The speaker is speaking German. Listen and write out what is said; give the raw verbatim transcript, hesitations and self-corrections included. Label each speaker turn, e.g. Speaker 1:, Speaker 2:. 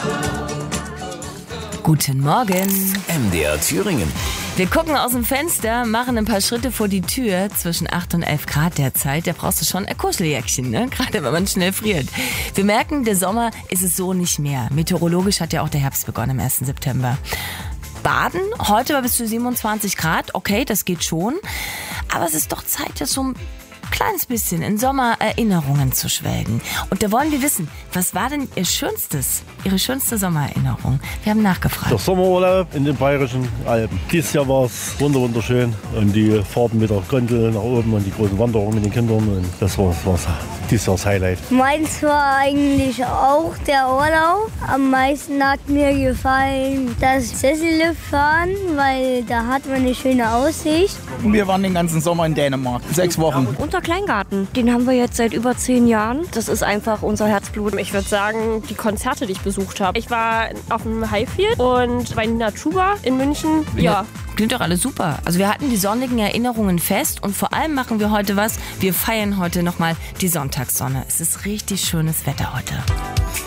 Speaker 1: Guten Morgen.
Speaker 2: M D R Thüringen.
Speaker 1: Wir gucken aus dem Fenster, machen ein paar Schritte vor die Tür. Zwischen acht und elf Grad derzeit. Da brauchst du schon ein Kuscheljäckchen, ne? Gerade wenn man schnell friert. Wir merken, der Sommer ist es so nicht mehr. Meteorologisch hat ja auch der Herbst begonnen am ersten September. Baden, heute war bis zu siebenundzwanzig Grad. Okay, das geht schon. Aber es ist doch Zeit, das so ein kleines bisschen in Sommererinnerungen zu schwelgen. Und da wollen wir wissen, was war denn Ihr schönstes, Ihre schönste Sommererinnerung? Wir haben nachgefragt.
Speaker 3: Der Sommerurlaub in den Bayerischen Alpen. Dieses Jahr war es wunderschön. Und die Fahrten mit der Gondel nach oben und die großen Wanderungen mit den Kindern. Und das war, war dieses Jahr das Highlight.
Speaker 4: Meins war eigentlich auch der Urlaub. Am meisten hat mir gefallen das Sesselliftfahren, weil da hat man eine schöne Aussicht.
Speaker 5: Wir waren den ganzen Sommer in Dänemark. Sechs Wochen.
Speaker 6: Unser Kleingarten, den haben wir jetzt seit über zehn Jahren. Das ist einfach unser Herzblut.
Speaker 7: Ich würde sagen, die Konzerte, die ich besucht habe. Ich war auf dem Highfield und bei Nina Chuba in München. Ja.
Speaker 1: ja. Klingt doch alles super. Also wir hatten die sonnigen Erinnerungen fest und vor allem machen wir heute was. Wir feiern heute nochmal die Sonntagssonne. Es ist richtig schönes Wetter heute.